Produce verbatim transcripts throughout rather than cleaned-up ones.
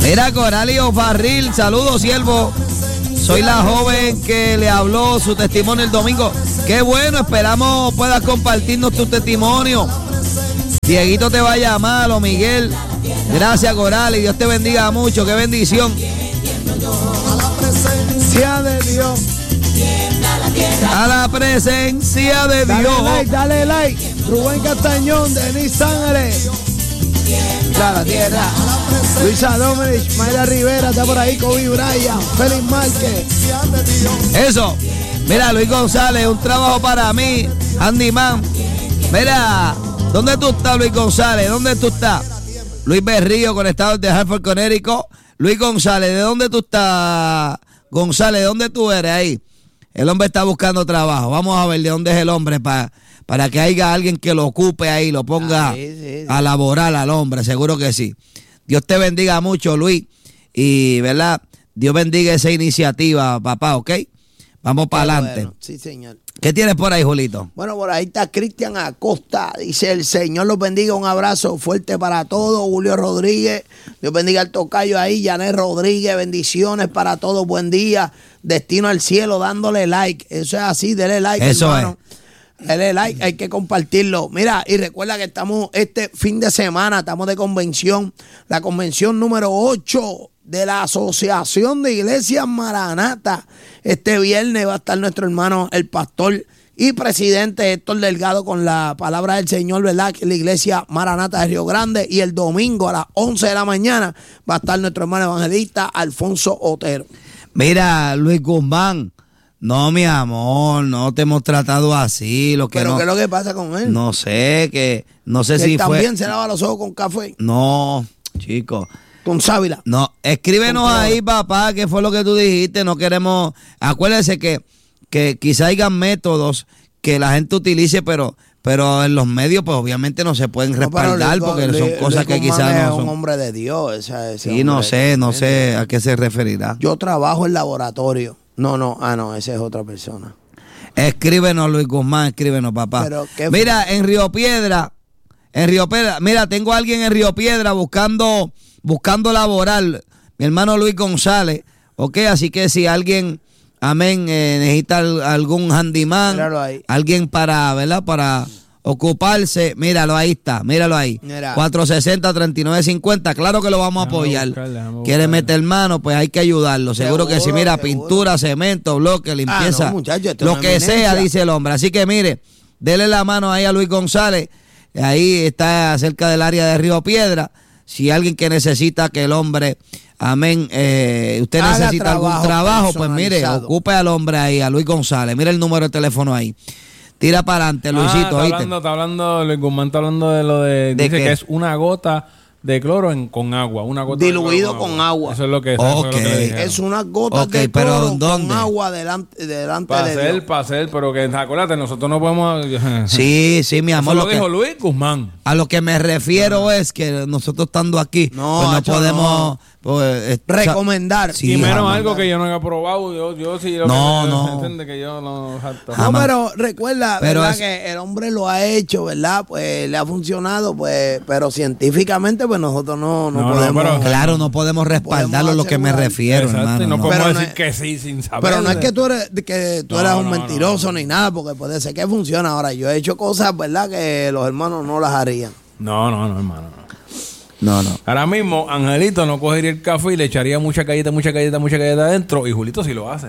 Mira, Coralio Farril, saludos, siervo. Soy la joven que le habló su testimonio el domingo. Qué bueno, esperamos puedas compartirnos tu testimonio. Dieguito te va a llamar, o Miguel. Gracias, Coral, y Dios te bendiga mucho. Qué bendición. A la presencia de Dios. A la presencia de Dale Dios. like, dale like. Rubén Castañón, Denis Ángeles. La tierra. Luisa Domenech, Mayra Rivera, está por ahí, Kobe Bryant, Félix Márquez. Eso. Mira, Luis González, un trabajo para mí. Handyman. Mira, ¿dónde tú estás, Luis González? ¿Dónde tú estás? Luis Berrío, conectado desde Hartford, Connecticut. Luis González, ¿de dónde tú estás? González, ¿de dónde tú eres ahí? El hombre está buscando trabajo. Vamos a ver de dónde es el hombre para, para que haya alguien que lo ocupe ahí, lo ponga ah, sí, sí, sí. a laborar al hombre, seguro que sí. Dios te bendiga mucho, Luis. Y, ¿verdad? Dios bendiga esa iniciativa, papá, ¿ok? Vamos para adelante. Bueno, sí, señor. ¿Qué tienes por ahí, Julito? Bueno, por ahí está Cristian Acosta. Dice, el Señor los bendiga. Un abrazo fuerte para todos. Julio Rodríguez. Dios bendiga al tocayo ahí. Janet Rodríguez. Bendiciones para todos. Buen día. Destino al cielo, dándole like. Eso es así. Dele like, Eso hermano. Es. Dele like. Hay que compartirlo. Mira, y recuerda que estamos este fin de semana. Estamos de convención. La convención número ocho de la Asociación de Iglesias Maranata. Este viernes va a estar nuestro hermano, el pastor y presidente Héctor Delgado, con la palabra del Señor, ¿verdad? Que la Iglesia Maranata de Río Grande. Y el domingo a las once de la mañana va a estar nuestro hermano evangelista Alfonso Otero. Mira, Luis Guzmán, no, mi amor, no te hemos tratado así. Lo que ¿Pero no, qué es lo que pasa con él? No sé, que no sé que si también fue... se lava los ojos con café. No, chico. Con sábila. No, escríbenos ahí, papá, qué fue lo que tú dijiste. No queremos... Acuérdense que, que quizá hayan métodos que la gente utilice, pero... Pero en los medios, pues obviamente no se pueden respaldar, no, porque Luis, son cosas Luis que quizás no son. Es un hombre de Dios. Ese, ese sí, no sé, no sé a qué se referirá. Yo trabajo en laboratorio. No, no, ah, no, esa es otra persona. Escríbenos, Luis Guzmán, escríbenos, papá. Pero, mira, en Río Piedra, en Río Piedra, mira, tengo a alguien en Río Piedra buscando, buscando laborar, mi hermano Luis González, ok, así que si alguien... Amén, eh, necesita algún handyman, alguien para, ¿verdad? Para ocuparse, míralo, ahí está, míralo ahí. Mira. cuatro sesenta, treinta y nueve cincuenta, claro que lo vamos a apoyar. Buscar, Quiere meter mano, pues hay que ayudarlo, seguro, seguro que sí, mira, seguro. Pintura, cemento, bloque, limpieza, ah, no, muchacho, lo que sea, dice el hombre. Así que mire, dele la mano ahí a Luis González, ahí está cerca del área de Río Piedra. Si alguien que necesita que el hombre, amén, eh, usted Haga necesita trabajo algún trabajo, pues mire, ocupe al hombre ahí, a Luis González. Mira el número de teléfono ahí. Tira para adelante, Luisito. Ah, está hablando, está hablando, Luis Guzmán está hablando de lo de... ¿De dice qué? Que es una gota de cloro en, con agua. Una gota diluido de cloro con, con agua. agua. Eso es lo que es. Okay. Eso es, lo que es una gota okay, de cloro pero ¿dónde? con agua delante, delante para de hacer, Dios. Para hacer, pero que acuérdate, nosotros no podemos... Sí, sí, mi amor. Eso lo, lo dijo que, Luis Guzmán. A lo que me refiero no. es que nosotros estando aquí, no, pues no hecho, podemos... No. Pues, recomendar. Sí, y menos algo que yo no he probado. Yo, yo sí lo no, que no. entiende que yo no. No, pero recuerda, pero ¿verdad? Es... que el hombre lo ha hecho, ¿verdad? Pues le ha funcionado, pues, pero científicamente, pues nosotros no, no, no podemos. No, pero, claro, no podemos respaldarlo a lo que me refiero, Exacto, hermano. Y no, no podemos pero decir no es, que sí sin saber. Pero no es que tú eres, que tú no, eres un no, mentiroso no, no. ni nada, porque puede ser que funciona. Ahora, yo he hecho cosas, ¿verdad? Que los hermanos no las harían. No, no, no, hermano. No, no. Ahora mismo, Angelito no cogería el café y le echaría mucha galleta, mucha galleta, mucha galleta adentro. Y Julito sí lo hace.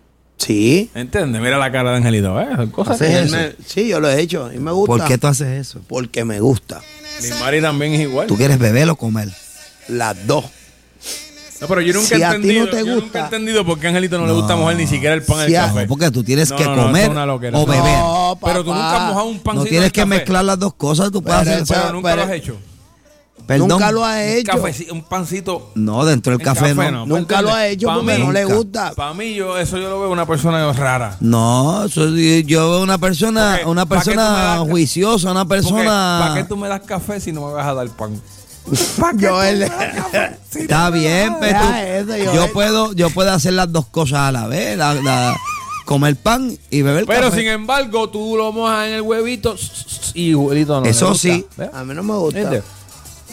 Sí. ¿Entiendes? Mira la cara de Angelito. ¿Eh? Cosas que eso? Me, sí, yo lo he hecho. Y me gusta. ¿Por qué tú haces eso? Porque me gusta. Limari también es igual. ¿Tú quieres beber o comer? Las dos. No, pero yo nunca, si he, entendido, a ti no te yo gusta, nunca he entendido por qué a Angelito no, no le gusta mojar ni siquiera el pan si del café. No, porque tú tienes no, que no, comer no, o beber. No, pero tú nunca has mojado un pancito. No tienes que café. mezclar las dos cosas. Tú pero, puedes hacer. Pero nunca pero, lo has hecho. Perdón. Nunca lo has hecho. Un, café, un pancito. No, dentro del café, café no. no. Nunca lo has hecho pa porque mí, no le gusta. Para mí, yo, eso yo lo veo una persona rara. No, eso, yo veo una persona, porque, una persona das, juiciosa, una persona. ¿Para qué tú me das café si no me vas a dar pan? yo él... sí, Está no, bien, pero tú, eso, yo, yo puedo, yo puedo hacer las dos cosas a la vez. La, la, comer pan y beber pero café. Sin embargo, tú lo mojas en el huevito y Julito no. Eso sí. ¿Ves? A mí no me gusta. ¿Entiendes?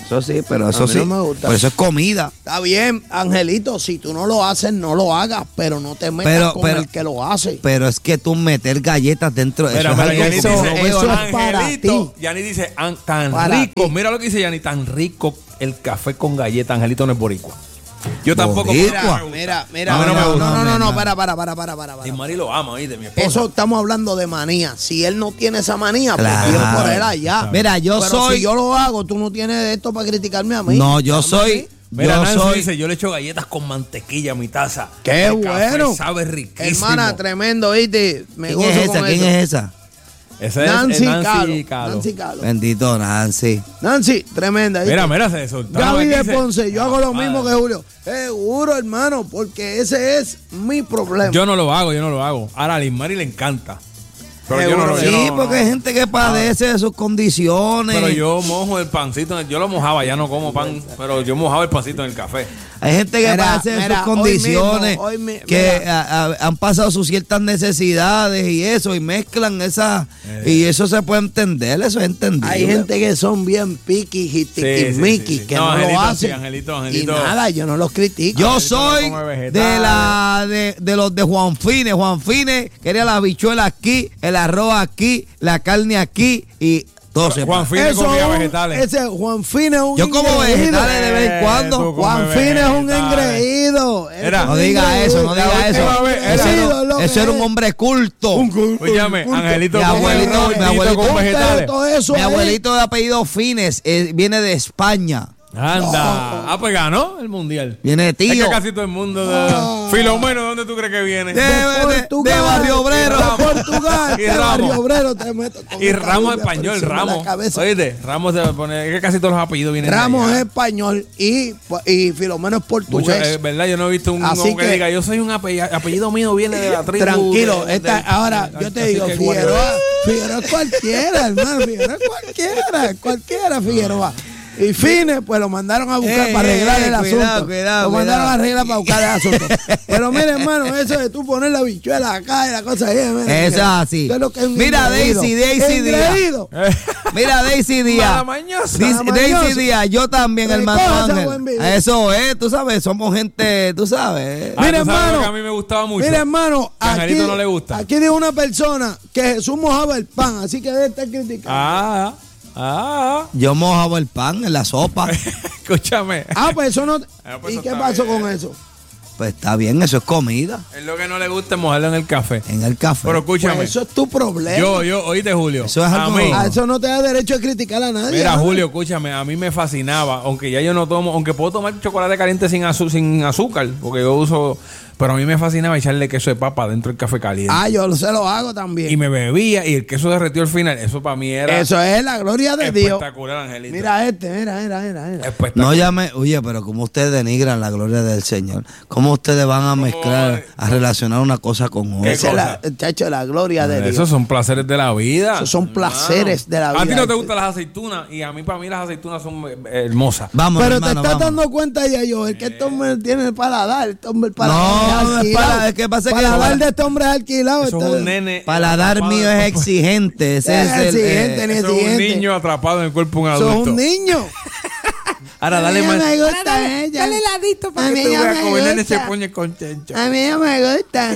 Eso sí, pero eso sí. No me gusta. Pero eso es comida. Está bien, Angelito, si tú no lo haces, no lo hagas, pero no te metas pero, con pero, el que lo hace. Pero es que tú meter galletas dentro de eso, pero es eso, dice, eso es para ti. Yani dice, tan para rico, ti. Mira lo que dice Yani, tan rico el café con galletas, Angelito no es boricua. Yo tampoco. Mira, mira, mira. No, no, no, no, no, no, para, para, para, para, para. Y Mari lo ama, ¿oíste? Mi esposa. Eso estamos hablando de manía. Si él no tiene esa manía, claro. Pues yo por él allá. Mira, yo Pero soy. Si yo lo hago, tú no tienes esto para criticarme a mí. No, yo soy. Mira, yo Nancy soy. dice, yo le echo galletas con mantequilla a mi taza. Qué el bueno. Café sabe riquísimo. Hermana, tremendo, ¿oíste? Me ¿Quién es esa? ¿Quién es esa? Ese Nancy, es Nancy Calo, Calo. Nancy Calo. Bendito Nancy. Nancy, tremenda. Mira, mira, se soltó. Gaby de Ponce, yo hago lo mismo que Julio. Seguro, hermano, porque ese es mi problema. Yo no lo hago, yo no lo hago. Ahora a Lismari le encanta. Pero yo no, sí, yo no, porque no. hay gente que padece de sus condiciones. Pero yo mojo el pancito, yo lo mojaba, ya no como pan, pero yo mojaba el pancito en el café. Hay gente que mira, padece de sus condiciones, hoy mismo, hoy que a, a, han pasado sus ciertas necesidades y eso, y mezclan esas, eh. y eso se puede entender, eso es entendible. Hay gente que son bien piquis y tiquismiquis, sí, sí, sí, sí. que no, no Angelito, lo hacen. Sí, Angelito, Angelito. Y nada, yo no los critico. Yo soy no de la de, de los de Juan Fine. Juan Fine quería la habichuela aquí, el arroz aquí, la carne aquí y todo se Juan Fine comía vegetales. Ese Juan Fine es un Yo como vegetales de vez en cuando. Juan Fine es un engreído. No diga eso, no diga eso. Eso, eso era un hombre culto. Un culto. Óyame, Angelito, mi abuelito, mi abuelito con vegetales. Mi abuelito de apellido Fines eh, viene de España. Anda. No. Ah, pues ganó el mundial. Viene tío. Es que casi todo el mundo de ah. Filomeno, ¿de dónde tú crees que viene? De, de, Portugal, de Barrio Obrero. De Portugal. Y Ramos. Barrio Obrero te meto con y Ramos español, Ramos. Oíste, Ramos se pone, es que casi todos los apellidos vienen Ramos de es español y, y Filomeno es portugués. Mucho, es verdad, yo no he visto un hombre que, que diga, yo soy un apellido, apellido mío viene de la tribu. Tranquilo, de, esta, de, ahora de, yo te digo, Figueroa, Figueroa es cualquiera, hermano, Figueroa es cualquiera, cualquiera Figueroa. Y Fines, pues lo mandaron a buscar eh, para arreglar el cuidado, asunto. Cuidado, lo mandaron cuidado. a arreglar para buscar el asunto. Pero mire, hermano, eso de tú poner la bichuela acá y la cosa ahí. Mira, eso es así. Es lo que es un mira, Daisy, Daisy Díaz. Mira, Daisy Díaz. Daisy Díaz, yo también, hermano Ángel. Eso es, tú sabes, somos gente, tú sabes. Ah, mira, hermano. Que a mí me gustaba mucho. Mira, hermano. A Angelito no le gusta. Aquí dijo una persona que Jesús mojaba el pan, así que debe estar criticando. Ah, Ah. Yo mojaba el pan en la sopa. Escúchame. Ah, pues eso no. Ah, pues ¿Y eso qué pasó bien. Con eso? Pues está bien, eso es comida. Es lo que no le gusta es mojarlo en el café. En el café. Pero escúchame. Pues eso es tu problema. Yo, yo, oíste, Julio. Eso es algo. A mí. A eso no te da derecho a criticar a nadie. Mira, Julio, escúchame, a mí me fascinaba, aunque ya yo no tomo, aunque puedo tomar chocolate caliente sin, azu sin azúcar, porque yo uso. Pero a mí me fascinaba echarle queso de papa dentro del café caliente. Ah, yo se lo hago también. Y me bebía y el queso derretió al final. Eso para mí era... Eso es la gloria de Dios. Espectacular, Angelito. Mira este, mira, mira, mira. mira. No llame... Oye, pero como ustedes denigran la gloria del Señor. ¿Cómo ustedes van a mezclar, a relacionar una cosa con otra? Esa es la, chacho, la gloria de Dios. Esos son placeres de la vida. Esos son placeres de la vida. A ti no te gustan las aceitunas y a mí, para mí, las aceitunas son hermosas. Vamos, pero hermano, te estás vamos. dando cuenta ya yo, el que este hombre tiene el paladar, este hombre el paladar. No, no es paladar. ¿Qué pasa? Para que hablar de este hombre alquilado. Eso es un nene. Paladar mío es exigente. Ese es, es exigente, el, ni eso exigente. Es un niño atrapado en el cuerpo de un adulto. Eso es un niño. Ahora dale más. Me gusta dale, ella. Dale ladito para a que tú veas cómo el nene se pone contento. A mí no me gusta.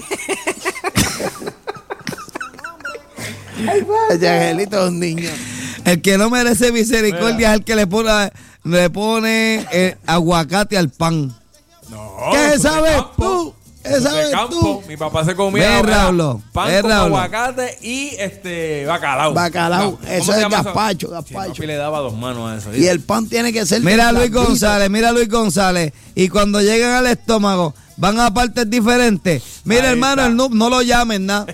Ay, Angelito es un niño. El que no merece misericordia Mira. es el que le pone, le pone eh, aguacate al pan. No, ¿qué sabes tú? ¿Qué sabes tú? Mi papá se comía Ve, Raúl, pan ve, con Raúl. aguacate y este bacalao. Bacalao, no, eso es gazpacho, gazpacho. Sí, le daba dos manos a eso. ¿sí? Y el pan tiene que ser... Mira Luis González, mira Luis González. Y cuando llegan al estómago, van a partes diferentes. Mira, ahí hermano, el no, no lo llamen nada.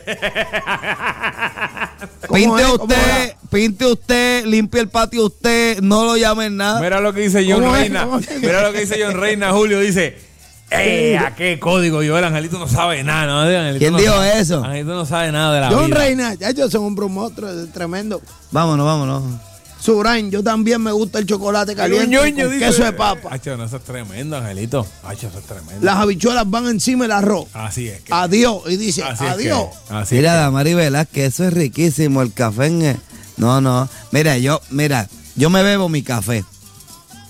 Pinte es? usted, pinte usted, limpie el patio usted, no lo llamen nada. Mira lo que dice John Reina. Mira lo que dice John Reina, Julio, dice... ¡Eh! ¿A qué código? Yo, el Angelito no sabe nada, ¿no? Angelito ¿Quién no dijo sabe, eso? Angelito no sabe nada de la John vida. John Reina, ya yo soy un bromotro, es tremendo. Vámonos, vámonos. Surain, yo también me gusta el chocolate caliente ñoño, con dice, queso de papa. Acho, no, eso es tremendo, Angelito. Acho, eso es tremendo. Las habichuelas van encima del arroz. Así es. Que, adiós. Y dice, adiós. Es que, así mira, es que. Damari Velázquez, eso es riquísimo. El café en el... No, no. Mira, yo, mira, yo me bebo mi café.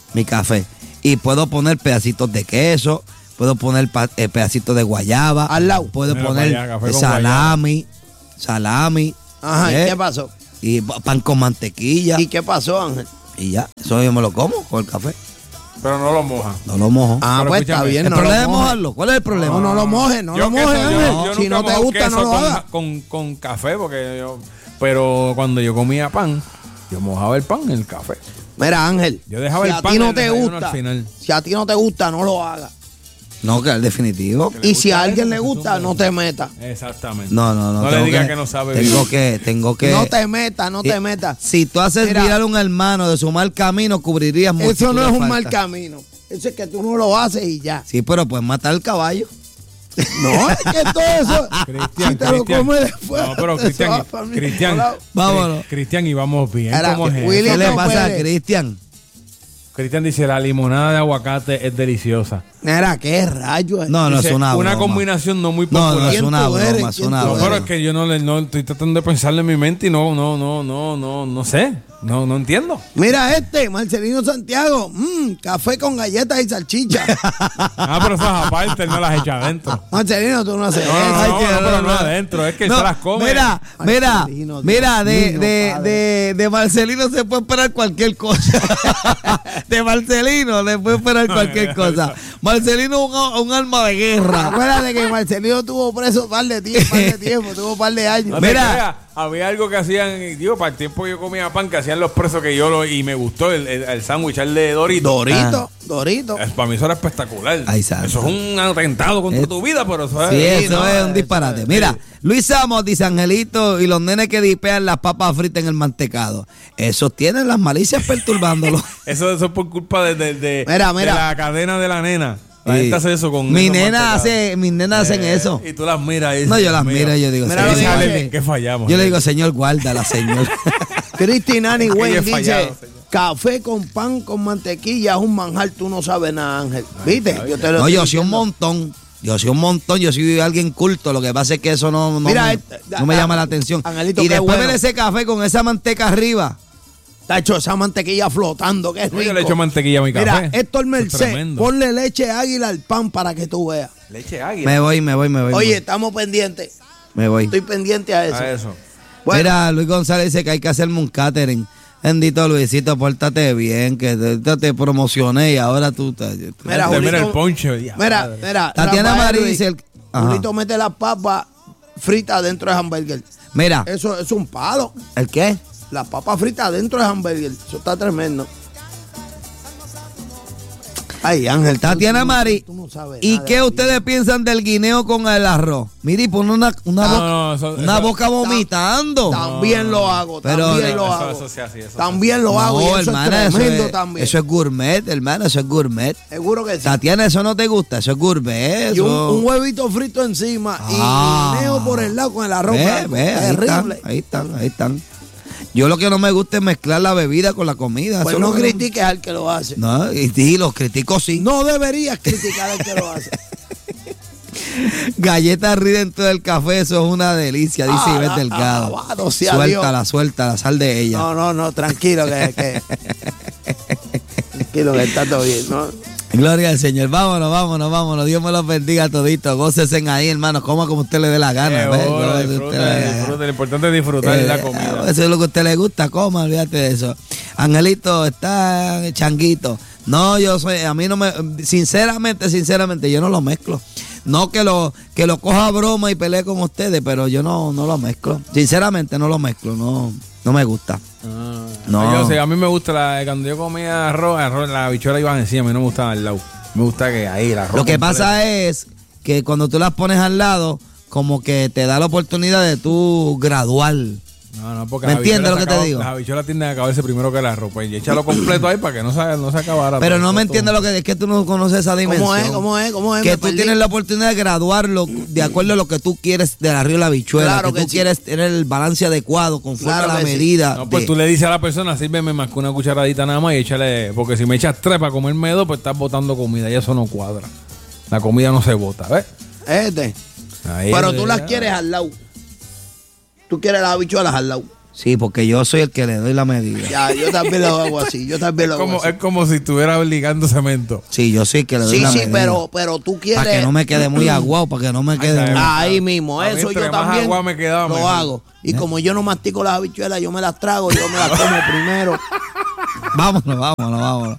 Mi café. Y puedo poner pedacitos de queso, puedo poner pa- eh, pedacitos de guayaba. Al lado. Puedo Mira, poner para allá, café con salami, salami. Ajá, ¿eh? ¿y qué pasó? Y pa- pan con mantequilla. ¿Y qué pasó, Ángel? Y ya, eso yo me lo como con el café. Pero no lo moja. No lo mojo. Ah, Pero pues está escúchame, bien. ¿El no problema lo es mojes. mojarlo? ¿Cuál es el problema? No, no lo mojes, no Yo lo queso, mojes, yo- Ángel. yo Si nunca no te mojo gusta, no queso lo con, hagas. Con, con café, porque yo... Pero cuando yo comía pan, yo mojaba el pan en el café. Mira, Ángel, Yo dejaba si el a pan ti en no el te desayuno gusta, al final. si a ti no te gusta, no lo hagas. No, que es definitivo. Y si a alguien eso, le eso gusta, es no te metas. Exactamente. No, no, no. No le tengo digas que, no sabe Tengo vivir. que, tengo que. No te metas, no Eh, te metas. Si tú haces Mira, virar a un hermano de su mal camino, cubrirías mucho. Eso no es un mal camino. Eso es que tú no lo haces y ya. Sí, pero puedes matar el caballo. No, es que todo eso, Cristian, si te lo Cristian. comes después, No, pero eso Cristian, va pa' mí. Cristian, Hola. Vámonos. Cri- Cristian, y vamos bien. Era ¿Cómo es que eso? Willy- ¿Qué le no pasa a puede. Cristian? Cristian dice, la limonada de aguacate es deliciosa. Mira, qué rayo es. No, no Dice, es una una broma. combinación no muy No, popular. no es ¿Quién una tú eres? broma, es ¿Quién una tú No, eres? pero es que yo no le no estoy tratando de pensarlo en mi mente y no, no, no, no, no, no sé. No, no entiendo. Mira este, Marcelino Santiago. Mmm, café con galletas y salchicha. Ah, pero esas aparte, él no las echa adentro. Marcelino, tú no haces No, no, eso. no, Ay, no, que no, no, pero no no. adentro, es que él No, se las come. Mira, mira, Marcelino, mira, de, Dios de, mío, de, de Marcelino se puede esperar cualquier cosa. De Marcelino le puede esperar cualquier cosa. Marcelino es un, un alma de guerra. Acuérdate que Marcelino tuvo preso un par de tiempo, par de tiempo, tuvo un par de años. No te Mira. creas, había algo que hacían, digo, para el tiempo que yo comía pan, que hacían los presos que yo lo, y me gustó el, el, el sándwich, el de Dorito. Dorito, Dorito. Es- para mí eso era espectacular. Ay, santo. Eso es un atentado contra Eh, tu vida, pero eso es... Sí, Sí, eso no, es un eso disparate. es- Mira, Luis Samos dice Angelito y los nenes que dipean las papas fritas en el mantecado. Esos tienen las malicias perturbándolos. Eso, eso es por culpa de, de, de- Mira, mira. de la cadena de la nena. La Sí. gente hace eso con Mi esos nena mantecados. hace, mis nenas hacen Eh, eso. Y tú las miras y No, dices, yo las "Dios miro mío". y yo digo, Mira, señor, lo digo, Sale, oye. que fallamos. yo le digo, señor, guárdala, señor. Cristinani Aquello Wayne es dice, fallado, señor. café con pan con mantequilla es un manjar, tú no sabes nada, Ángel. ¿Viste? Yo te lo No, estoy yo soy un diciendo. montón. Yo soy un montón, yo soy alguien culto. Lo que pasa es que eso no, no, Mira, me, este, no me ah, llama la atención. Angelito, Y qué después bueno. ver ese café con esa manteca arriba. Tacho, esa mantequilla flotando, qué rico. Yo le echo mantequilla a mi café. Mira, Héctor Eso es Merced, tremendo. ponle leche águila al pan para que tú veas. Leche águila. Me voy, me voy, me voy. Oye, me estamos pendientes. voy. Me voy. Estoy pendiente a eso. A eso. Bueno, Mira, Luis González dice que hay que hacerme un catering. Bendito Luisito, pórtate bien, que te, te- te promocioné y ahora tú... Te, te- Mira, Gente, mira Julito- el poncho. ya, mira, madre. mira. Tatiana Rafael Marín Luis, dice... el- Ajá. Julito mete las papas fritas dentro de hamburger. Mira, Eso es un palo. ¿el qué? Las papas fritas dentro de hamburger. Eso está tremendo. Ay, Ángel. tú- Tatiana tú- Mari, tú no sabes ¿y nada qué de ustedes piensan del guineo con el arroz? Mire, y pone una, una, No, boca, no, eso- una eso- boca vomitando. También lo hago, Pero- también lo Eso- hago. eso se hace, eso se también lo hago y No, eso hermana, es eso tremendo es, también. eso es gourmet, hermano, eso es gourmet. Seguro que sí. Tatiana, eso no te gusta, eso es gourmet. Y un, eso- un huevito frito encima Ah. y guineo por el lado con el arroz Ve, blanco. ve, ahí están, Terrible. ahí están, ahí están. Yo lo que no me gusta es mezclar la bebida con la comida. Pues eso no es lo que critiques al que lo hace. No, y sí, los critico sí. No deberías criticar al que lo hace. Galletas ri dentro del café, eso es una delicia, dice Ah, Ivette ah, Delgado. alabado sea Suéltala, Dios. suéltala, sal de ella. No, no, no, tranquilo que, que tranquilo que está todo bien, ¿no? Gloria al Señor. Vámonos, vámonos, vámonos. Dios me los bendiga toditos. Gócesen ahí, hermanos. Coma como usted le dé la gana. Eh, ¿ves? bueno, Como usted disfrute, le dé la disfrute. gana. Lo importante es disfrutar Eh, la comida. Eso es lo que a usted le gusta, coma, olvídate de eso. Angelito, está changuito. No, yo soy, a mí no me, sinceramente, sinceramente, yo no lo mezclo. No que lo, que lo coja a broma y pelee con ustedes, pero yo no, no lo mezclo. Sinceramente no lo mezclo, no, no me gusta. Ah, No. Yo sé, a mí me gusta la, cuando yo comía arroz, arroz la habichuela iba encima, a mí no me gustaba al lado. Me gusta que ahí la arroz. Lo que completo. pasa es que cuando tú las pones al lado, como que te da la oportunidad de tú gradual. No, no, porque ¿Me las entiendes habichuelas lo que te se acaban- digo? Las habichuelas tienden a acabarse primero que el arroz. Pues, y échalo completo ahí para que no se, no se acabara. Pero todo, no me todo. entiendes lo que es que tú no conoces esa dimensión. ¿Cómo es? ¿Cómo es? ¿Cómo es? Que Me tú perdí. tienes la oportunidad de graduarlo de acuerdo a lo que tú quieres del arriba de la habichuela. Claro que, que tú sí. quieres tener el balance adecuado conforme Claro a la que sí. medida. No, pues de- tú le dices a la persona, sírveme más que una cucharadita nada más y échale. Porque si me echas tres para comerme dos, pues estás botando comida y eso no cuadra. La comida no se bota, ¿ves? Este. Ahí Pero es- tú las quieres al lado. Tú quieres las habichuelas al lado. Sí, porque yo soy el que le doy la medida. Ya, yo también lo hago así. Yo también lo es como, hago así. Es como si estuviera obligando cemento. Sí, yo soy el que le doy sí, la sí, medida. Sí, sí, pero, pero tú quieres... Para que no me quede muy aguado, para que no me quede... Ahí, ahí mismo, a eso mí, yo más también agua me quedaba lo mejor. hago. Y ¿Eh? como yo no mastico las habichuelas, yo me las trago, yo me las como primero. Vámonos, vámonos, vámonos.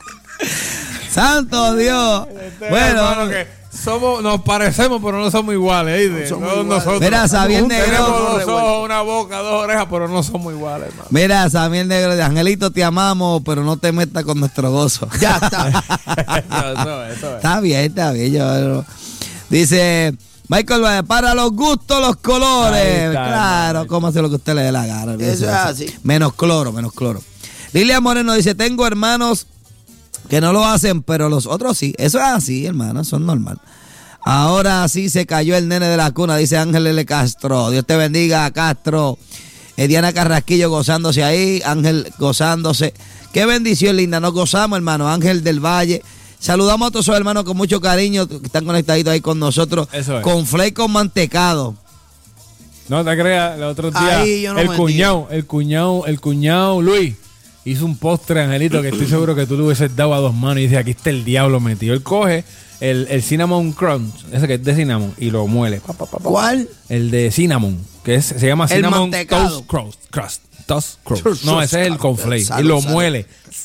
¡Santo Dios! Este Bueno, que somos, nos parecemos, pero no somos iguales. ¿eh? No somos no, iguales. Nosotros. Mira, Sabiel Negro. Tenemos dos ojos, una boca, dos orejas, pero no somos iguales, hermano. Mira, Sabiel Negro, de Angelito, te amamos, pero no te metas con nuestro gozo. Ya está. no, eso, eso es. Está bien, está bien. Yo, dice Michael, para los gustos, los colores. Está, claro, cómase lo que usted le dé la gana. Eso es así. Menos cloro, menos cloro. Lilia Moreno dice, tengo hermanos que no lo hacen, pero los otros sí. Eso es así, hermano, eso es normal. Ahora sí se cayó el nene de la cuna, dice Ángel L. Castro. Dios te bendiga, Castro. Eh, Diana Carrasquillo gozándose ahí, Ángel gozándose. Qué bendición, linda, nos gozamos, hermano. Ángel del Valle. Saludamos a todos esos hermanos con mucho cariño que están conectaditos ahí con nosotros. Eso es. Con flake con mantecado. No te creas, el otro día no el cuñado, el cuñado, el cuñado Luis hizo un postre, Angelito, que estoy seguro que tú le hubieses dado a dos manos y dice, aquí está el diablo metido. Él coge el, el cinnamon crunch, ese que es de cinnamon, y lo muele. Pa, pa, pa, pa. ¿Cuál? El de cinnamon, que es, se llama el cinnamon mantecado. toast crust. crust toast crust. No, ese es el conflake. Y lo muele.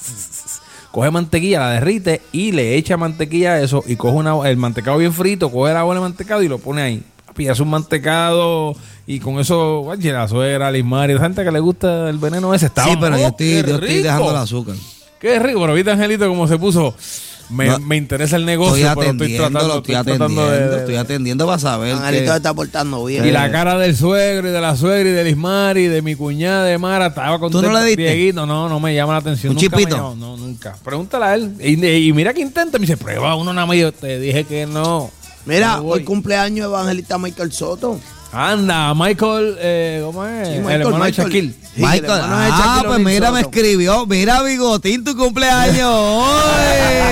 Coge mantequilla, la derrite y le echa mantequilla a eso y coge una, el mantecado bien frito, coge la bola de mantecado y lo pone ahí. Papi, hace un mantecado y con eso, oye, la suegra, la Ismari, la gente que le gusta el veneno ese está. Sí, pero oh, yo, estoy, yo estoy dejando el azúcar. Qué rico, pero viste, Angelito, cómo se puso. Me, no, me interesa el negocio, estoy pero estoy tratando, lo estoy, estoy atendiendo, tratando de, de, estoy atendiendo para saber. Angelito que... se está portando bien. Y la cara del suegro y de la suegra y de Lismari, de mi cuñada de Mara, estaba con ¿Tú no le diste? Dieguito. No, no me llama la atención. ¿Un nunca chipito? Me llama, no, nunca. Pregúntale a él. Y, y mira que intenta. Me dice, prueba uno nada más. Yo te dije que no. Mira, hoy cumpleaños evangelista Michael Soto. Anda, Michael, eh, ¿cómo es? Sí, Michael, el hermano Michael. de Shaquille. Sí, Michael, ah, Shaquille pues mira, Soto. Me escribió, mira, Bigotín, tu cumpleaños hoy.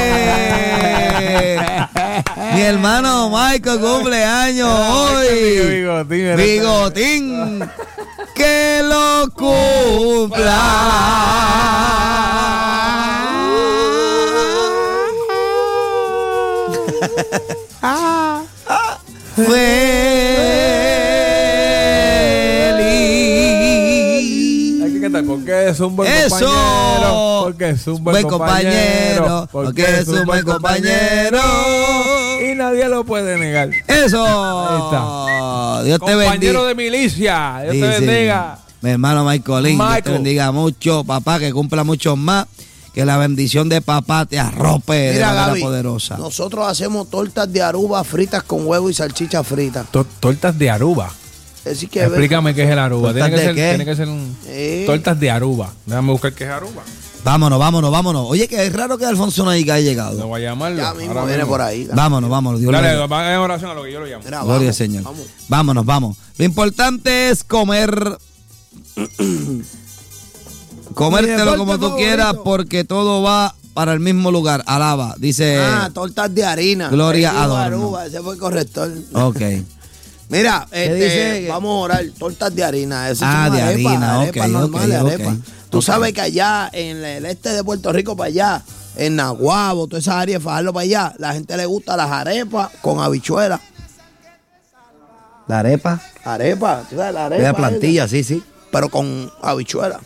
Mi hermano Michael, cumpleaños hoy. Bigotín, Bigotín, que lo cumpla. Porque es un buen Eso. compañero. Porque es un buen, buen compañero, compañero. Porque es un buen compañero. Y nadie lo puede negar. Eso. Ahí está. Dios te bendiga. Compañero de milicia. Dios sí, te bendiga. Sí. Mi hermano Michaelín. Michael. Dios te bendiga mucho, papá, que cumpla mucho más. Que la bendición de papá te arrope. Mira, de manera Gaby, poderosa. Nosotros hacemos tortas de Aruba fritas con huevo y salchicha frita. To- tortas de Aruba. Es que Explícame qué es el Aruba. Tiene que, ser, qué? tiene que ser un ¿Eh? tortas de Aruba. Déjame buscar qué es Aruba. Vámonos, vámonos, vámonos. Oye, que es raro que Alfonso no haya llegado. Lo voy a llamarlo. Ya mismo Ahora viene mismo. por ahí. Dale. Vámonos, vámonos. Dios Dale, lo va en oración a lo que yo lo llamo. Mira, Gloria al vamos, Señor. Vamos. Vámonos, vamos. Lo importante es comer. Comértelo como tú quieras porque todo va para el mismo lugar. Alaba, dice. Ah, tortas de harina. Gloria Ese Adorno. Aruba, ese fue el corrector. Ok. Mira, este, dice? vamos a orar, tortas de harina. Esas Ah, son de arepas, harina, arepas ok, normales, ok, arepas. ok. Tú Ok. sabes que allá en el este de Puerto Rico, para allá, en Naguabo, toda esa área, fajarlo para allá, la gente le gusta las arepas con habichuelas. La arepa. Arepa, tú sabes, la arepa. La plantilla, esa, sí, sí. pero con habichuelas.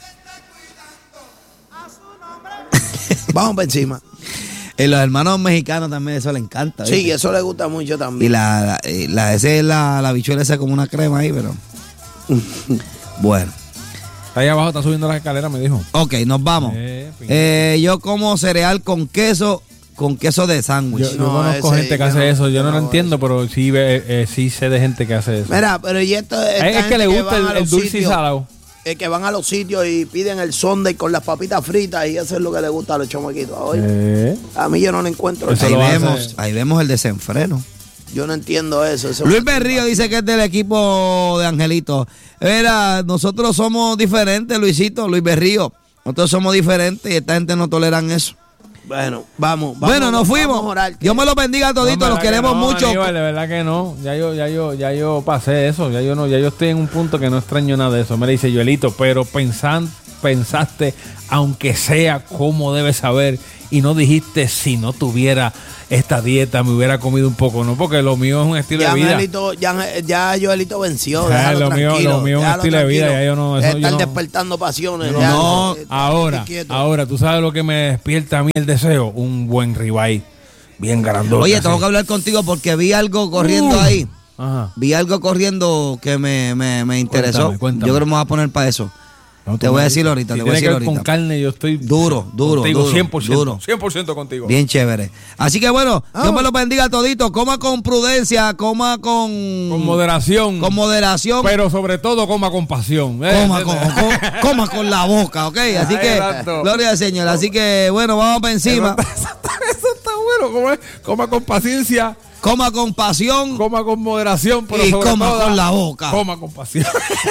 Vamos para encima. Y los hermanos mexicanos también eso les encanta. ¿viste? Sí, eso le gusta mucho Y también. la, la, y la, ese es la, la bichuela esa como una crema ahí, pero. Bueno. Ahí abajo está subiendo las escaleras, me dijo. Ok, nos vamos. Eh, Eh, yo como cereal con queso, con queso de Yo, sándwich. yo No, conozco ese, gente que yo hace no- eso. Yo yo no, no lo hago entiendo, eso. pero sí, ve- eh, sí sé de gente que hace eso. Mira, pero y esto esta es, es que gente le gusta van el, a el los dulce y sitios, salado. eh, que van a los sitios y piden el sundae con las papitas fritas y eso es lo que le gusta a los chamaquitos. Oye, Eh. a mí yo no lo encuentro. Eso Ahí lo hace. vemos, ahí vemos el desenfreno. Yo no entiendo eso. eso Luis Berrío dice que es del equipo de Angelito. Mira, nosotros somos diferentes, Luisito, Luis Berrío. Nosotros somos diferentes y esta gente no toleran eso. Bueno, vamos, vamos. Bueno, nos fuimos. Orar, Dios me los bendiga a toditos, no, los queremos no, mucho. Aníbal, de verdad que no. Ya yo, ya yo, ya yo pasé eso. Ya yo no, ya yo estoy en un punto que no extraño nada de eso. Me dice Joelito, pero pensan, pensaste, aunque sea cómo debes saber, y no dijiste si no tuviera esta dieta me hubiera comido un poco, no, porque lo mío es un estilo ya de vida. Angelito, ya, ya Joelito venció. Ya, lo, mío, lo mío es un estilo de vida. Ya yo no, eso, Están yo no, despertando pasiones. no, ya, no eh, ahora, ahora, tú sabes lo que me despierta a mí el deseo, un buen ribeye bien grandote. Oye, así. tengo que hablar contigo porque vi algo corriendo uh, ahí. Ajá. Vi algo corriendo que me, me, me interesó. Cuéntame, cuéntame. Yo creo que me voy a poner para eso. No, te voy a decir ahorita, si te voy a decir tiene que ver ahorita. Con carne, yo estoy duro, duro, contigo, duro, cien por ciento, duro. cien por ciento contigo. Bien chévere. Así que bueno, oh. Dios me lo bendiga a todito. Coma con prudencia, coma con... Con moderación. Con moderación. Pero sobre todo, coma con pasión. Coma, con, con, coma con la boca, ¿ok? Así Ay, que, exacto. gloria al Señor. Así que, bueno, vamos para encima. Eso está, eso está bueno. Coma, coma con paciencia. Coma con pasión. Coma con moderación. Pero y sobre coma todo, con la boca. Coma con pasión.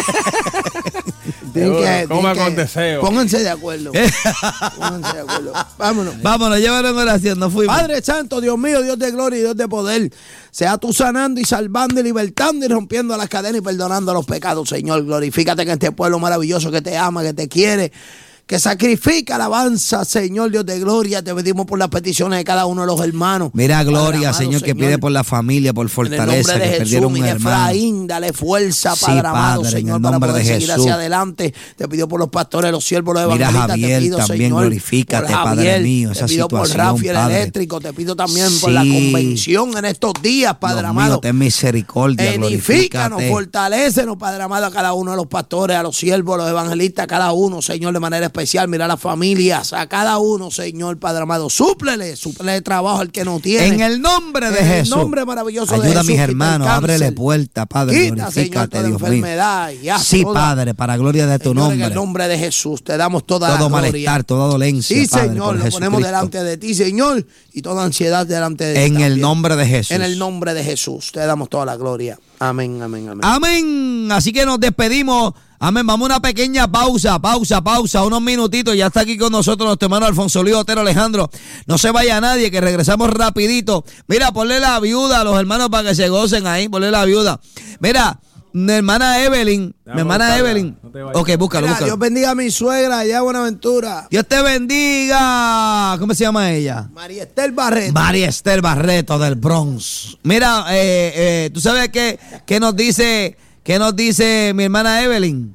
Que, coma con que, deseo. Pónganse de acuerdo. Pónganse de acuerdo. Vámonos. Vámonos, llévanos en oración. Nos fuimos. Padre Santo, Dios mío, Dios de gloria y Dios de poder. Sea tú sanando y salvando y libertando y rompiendo las cadenas y perdonando los pecados, Señor. Glorifícate en este pueblo maravilloso que te ama, que te quiere, que sacrifica alabanza, Señor Dios de gloria. Te pedimos por las peticiones de cada uno de los hermanos. Mira, gloria, amado, Señor, que Señor, pide por la familia, por fortaleza, en el nombre de que Jesús, perdieron un mi hermano. Efraín, dale fuerza, Sí, Padre amado, Padre, en Señor, el para nombre poder de seguir Jesús. hacia adelante. Te pido por los pastores, los siervos, los Mira, evangelistas. Javier, te pido, también Señor, glorifícate, por Padre Javier, mío, te esa pido por situación, Rafi, el Padre. eléctrico. Te pido también Sí. por la convención en estos días, Padre Dios amado. mío, ten misericordia, Edifícanos, glorifícate. fortalécenos, Padre amado, a cada uno de los pastores, a los siervos, a los evangelistas, a cada uno, Señor, de manera especial. Mira a las familias, a cada uno, Señor, Padre amado. Súplele, súplele trabajo al que no tiene. En el nombre de en Jesús. el nombre maravilloso de Ayuda Jesús. a mis quita el hermanos, cáncer. ábrele puerta, Padre, Quita, glorifícate, Señor, toda Dios mío. enfermedad y haz Sí, toda- Padre, para gloria de tu Señor, nombre. en el nombre de Jesús te damos toda Todo la gloria. malestar, toda dolencia, Sí, Padre, Señor, por lo ponemos Jesucristo. delante de ti, Señor, y toda ansiedad delante de ti. En el también. nombre de Jesús. En el nombre de Jesús te damos toda la gloria. Amén, amén, amén. Amén. Así que nos despedimos. Amén. Vamos a una pequeña pausa, pausa, pausa, unos minutitos. Ya está aquí con nosotros nuestro hermano Alfonso Luis Otero Alejandro. No se vaya nadie, que regresamos rapidito. Mira, ponle la viuda a los hermanos para que se gocen ahí. Ponle la viuda. Mira, mi hermana Evelyn. Déjame mi hermana buscarla, Evelyn. no te vayas. Ok, búscalo, Mira, búscalo. Dios bendiga a mi suegra allá, Buenaventura. Dios te bendiga. ¿Cómo se llama ella? María Estel Barreto. María Esther Barreto del Bronx. Mira, eh, eh, ¿tú sabes qué, qué nos dice, qué nos dice mi hermana Evelyn?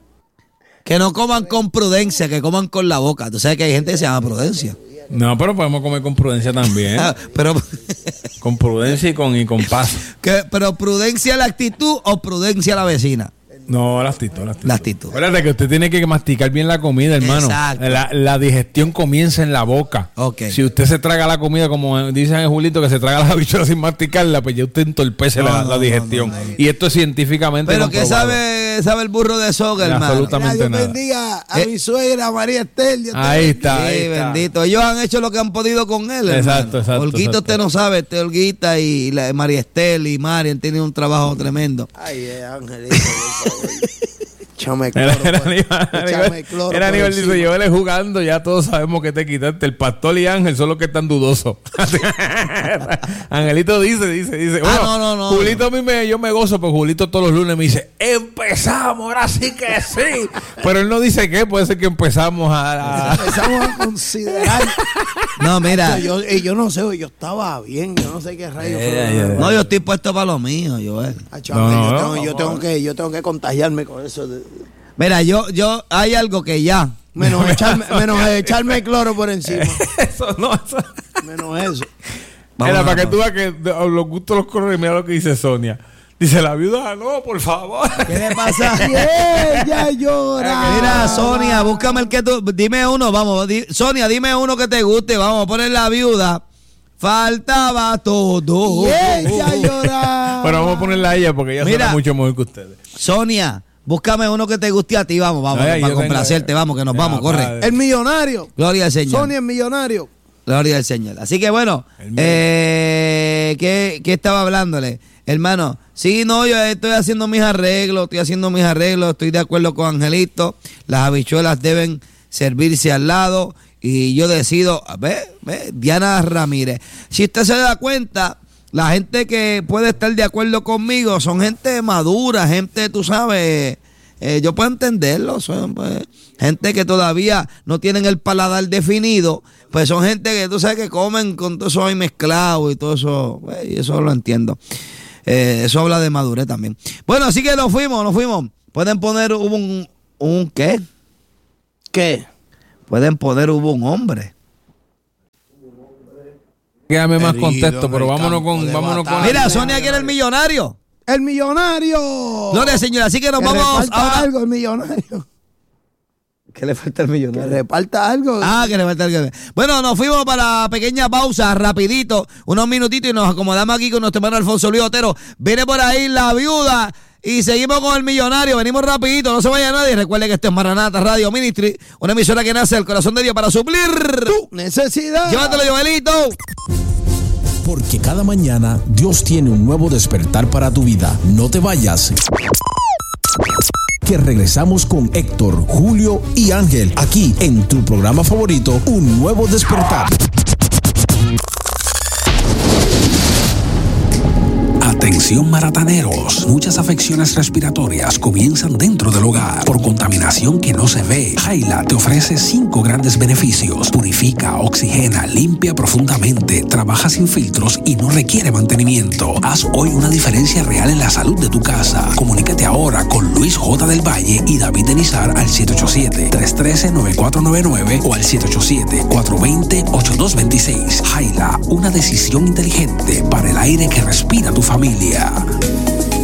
Que no coman con prudencia, que coman con la boca. Tú sabes que hay gente que se llama prudencia. No, pero podemos comer con prudencia también. pero, Con prudencia y con, y con paz. que, pero prudencia la actitud o prudencia la vecina. No, la actitud, la actitud. La actitud. Acuérdate que usted tiene que masticar bien la comida, hermano. Exacto. La, la digestión comienza en la boca. Ok. Si usted se traga la comida, como dicen en Julito, que se traga la habichuela sin masticarla, pues ya usted entorpece No, la, no, la no, digestión. no, no. Y esto es científicamente Pero que comprobado. sabe, sabe el burro de soga, hermano. Absolutamente. Dios nada. bendiga a Eh. mi suegra María Estel. Dios te Ahí bendiga. está, ahí Sí, está. bendito. Ellos han hecho lo que han podido con él. Exacto, hermano. exacto, Olguita, exacto. usted no sabe, este Olguita y la, María Estel y Mari han tenido un trabajo tremendo. Ay, eh, Angelito, por favor. Échame Era, cloro. era por- Aníbal, échame Aníbal, cloro era por Aníbal, encima. dice, yo le jugando, ya todos sabemos que te quitaste. El pastor y Ángel son los que están dudosos. Angelito dice, dice, dice. Bueno, no, no, no, Julito a mí me, yo me gozo, porque Julito todos los lunes me dice, empezamos, ahora sí que sí. Pero él no dice qué, puede ser que empezamos a... a- Empezamos a considerar. No, mira. Yo, yo, yo no sé, yo estaba bien, yo no sé qué rayos. Eh, fue. eh, No, yo estoy puesto para lo mío, Joel. Ah, chaval, No, yo, no, tengo, no, yo, no. tengo que, yo tengo que contagiarme con eso. de- Mira, yo, yo, hay algo que ya. menos, echarme, menos echarme cloro por encima. eso no, eso... Menos eso. Vamos Mira, a- para que tú veas que de- los gustos los colores, mira lo que dice Sonia. Dice, la viuda, no, por favor. ¿Qué le pasa? Y ella llora. Mira, Sonia, búscame el que tú. Dime uno, vamos. di- Sonia, dime uno que te guste. Vamos a poner la viuda. Faltaba todo. Y ella llora. Bueno, vamos a ponerla a ella porque ella Mira. suena mucho mejor que ustedes. Sonia, búscame uno que te guste a ti. Vamos, vamos, Ay, para yo tengo- complacerte. Vamos, que nos Ya, vamos, corre. padre. El millonario. Gloria al Señor. Sonia es millonario. Gloria al Señor. Así que bueno, El mío. eh, ¿qué, ¿qué estaba hablándole? Hermano, sí, no, yo estoy haciendo mis arreglos, estoy haciendo mis arreglos, estoy de acuerdo con Angelito. Las habichuelas deben servirse al lado y yo decido, ve, ve, Diana Ramírez. Si usted se da cuenta, la gente que puede estar de acuerdo conmigo son gente madura, gente, tú sabes, eh, yo puedo entenderlo, son pues, gente que todavía no tienen el paladar definido, pues son gente que tú sabes que comen con todo eso ahí mezclado y todo eso, pues, y eso lo entiendo. Eh, eso habla de madurez también. Bueno, así que nos fuimos, nos fuimos. Pueden poner hubo un, un ¿qué? ¿Qué? Pueden poner hubo un hombre. Quédame más contexto, pero vámonos con, vámonos con. Mira, Sonia quiere el millonario. El millonario. Gloria, señora, así que nos que vamos ahora. Algo el millonario. ¿Qué le falta al millonario? Que le falta algo. Ah, que le falta algo. Bueno, nos fuimos para pequeña pausa, rapidito, unos minutitos y nos acomodamos aquí con nuestro hermano Alfonso Luis Otero. Viene por ahí la viuda. Y seguimos con el millonario, venimos rapidito, no se vaya nadie. Recuerde que esto es Maranata Radio Ministry, una emisora que nace del corazón de Dios para suplir tu necesidad. Llévatelo, Joelito. Porque cada mañana Dios tiene un nuevo despertar para tu vida. No te vayas. Que regresamos con Héctor, Julio y Ángel, aquí en tu programa favorito, Un Nuevo Despertar. Atención marataneros, muchas afecciones respiratorias comienzan dentro del hogar por contaminación que no se ve. Jaila te ofrece cinco grandes beneficios: purifica, oxigena, limpia profundamente, trabaja sin filtros y no requiere mantenimiento. Haz hoy una diferencia real en la salud de tu casa. Comunícate ahora con Luis J. del Valle y David Denizar al siete ocho siete, tres uno tres, nueve cuatro nueve nueve o al siete ocho siete, cuatro dos cero, ocho dos dos seis. Jaila, una decisión inteligente para el aire que respira tu familia.